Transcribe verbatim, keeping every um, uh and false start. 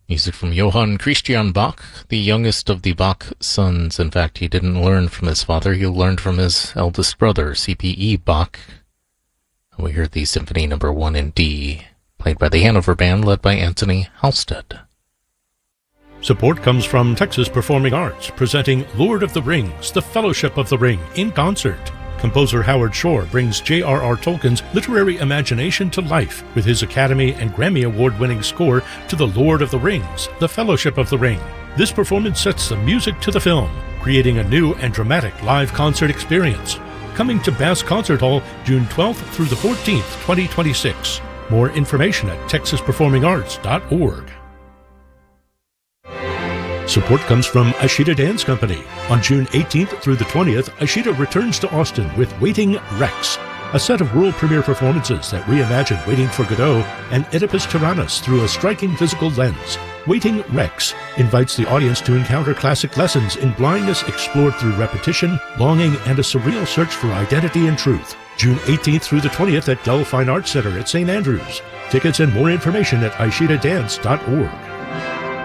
Music from Johann Christian Bach, the youngest of the Bach sons. In fact, he didn't learn from his father, he learned from his eldest brother, C P E Bach. We hear the Symphony Number one in D, played by the Hanover Band, led by Anthony Halstead. Support comes from Texas Performing Arts, presenting Lord of the Rings, The Fellowship of the Ring, in concert. Composer Howard Shore brings J R R Tolkien's literary imagination to life with his Academy and Grammy Award-winning score to The Lord of the Rings, The Fellowship of the Ring. This performance sets the music to the film, creating a new and dramatic live concert experience. Coming to Bass Concert Hall June twelfth through the fourteenth, twenty twenty-six. More information at texas performing arts dot org. Support comes from Ashita Dance Company. On June eighteenth through the twentieth, Ashita returns to Austin with Waiting Rex, a set of world premiere performances that reimagine Waiting for Godot and Oedipus Tyrannus through a striking physical lens. Waiting Rex invites the audience to encounter classic lessons in blindness explored through repetition, longing, and a surreal search for identity and truth. June eighteenth through the twentieth at Dell Fine Arts Center at Saint Andrews. Tickets and more information at ashita dance dot org.